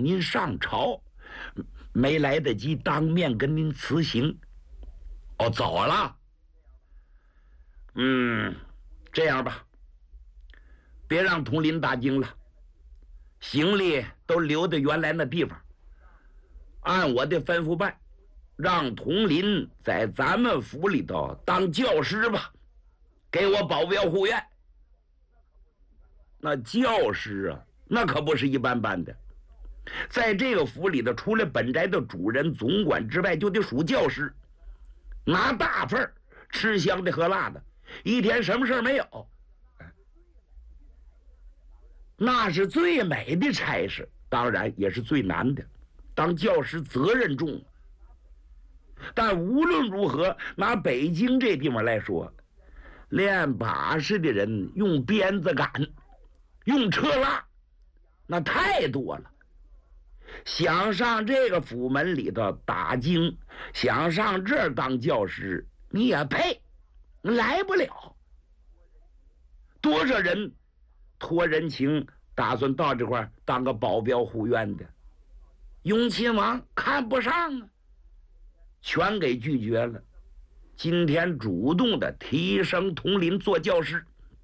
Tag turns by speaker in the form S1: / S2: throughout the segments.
S1: 您上朝，没来得及当面跟您辞行。哦，走了。这样吧，别让统领打京了，行李都留在原来那地方，按我的吩咐办，让统领在咱们府里头当教师吧，给我保镖护院。那教师啊，那可不是一般般的，在这个府里头，除了本宅的主人总管之外，就得数教师，拿大份儿，吃香的喝辣的，一天什么事没有。那是最美的差事，当然也是最难的。当教师责任重，但无论如何，拿北京这地方来说，练把式的人用鞭子赶，用车拉，那太多了。想上这个府门里头打经，想上这儿当教师，你也配，来不了。多少人托人情打算到这块当个保镖护院的，雍亲王看不上啊，全给拒绝了。今天主动的提升统领做教师。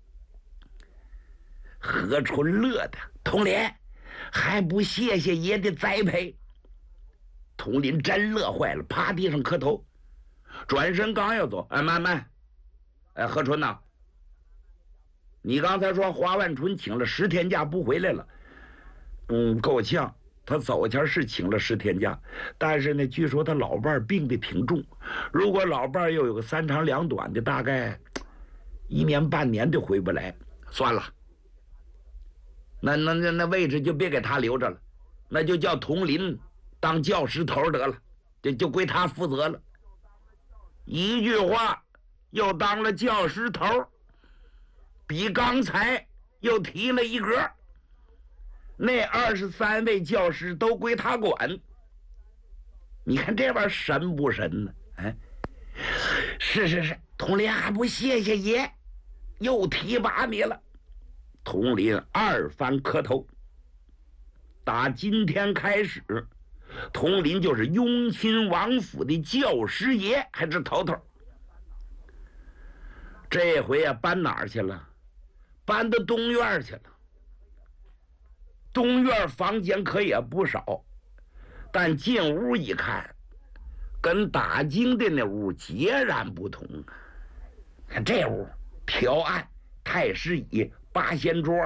S1: 何春乐的，统领还不谢谢爷的栽培。统领真乐坏了，趴地上磕头，转身刚要走，慢，何春呐，你刚才说华万春请了10天假不回来了，够呛。他走前是请了10天假，但是呢，据说他老伴儿病得挺重，如果老伴儿又有个3长2短的，大概1年半年都回不来。算了，那位置就别给他留着了，那就叫统领当教师头得了，这就归他负责了。一句话，又当了教师头，比刚才又提了一格。那23位教师都归他管，你看这玩意儿神不神呢？是，统领还不谢谢爷，又提拔你了。统领2番磕头。打今天开始，统领就是雍亲王府的教师爷，还是头头。这回啊，搬哪儿去了？搬到东院去了。东院房间可也不少，但进屋一看，跟打经的那屋截然不同。看这屋，条案、太师椅、8仙桌，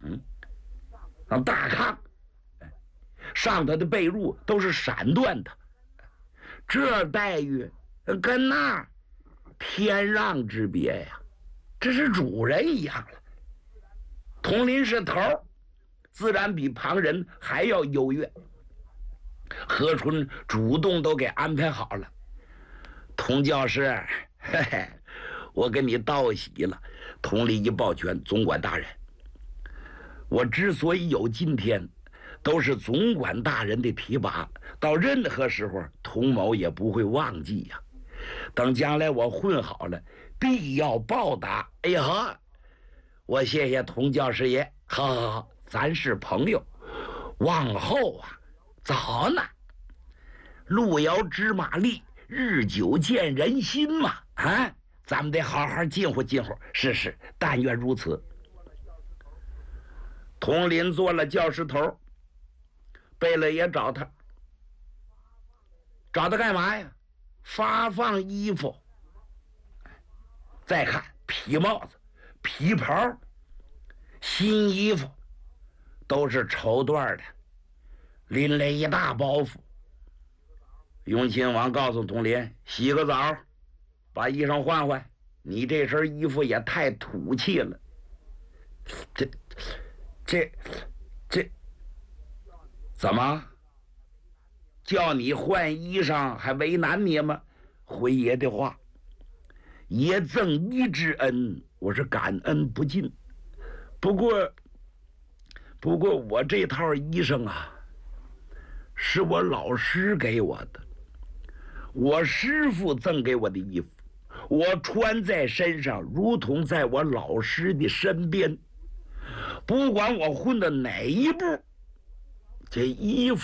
S1: 大炕，上头的被褥都是闪缎的，这待遇跟那天壤之别呀！这是主人一样了。统领是头，自然比旁人还要优越。何春主动都给安排好了。童教师，我跟你道喜了。统领一抱拳，总管大人，我之所以有今天，都是总管大人的提拔，到任何时候童某也不会忘记呀。等将来我混好了，必要报答。哎呀，我谢谢童教师爷。好，咱是朋友，往后啊，早呢。路遥知马力，日久见人心嘛。咱们得好好近乎近乎。是，但愿如此。统领做了教师头，贝勒爷找他干嘛呀？发放衣服。再看皮帽子、皮袍、新衣服，都是绸缎的，拎来一大包袱。雍亲王告诉统领，洗个澡，把衣裳换换，你这身衣服也太土气了。这怎么叫你换衣裳还为难你吗？回爷的话，爷赠衣之恩，我是感恩不尽。不过我这套衣裳啊，是我老师给我的，我师父赠给我的衣服，我穿在身上如同在我老师的身边，不管我混到哪一步，这衣服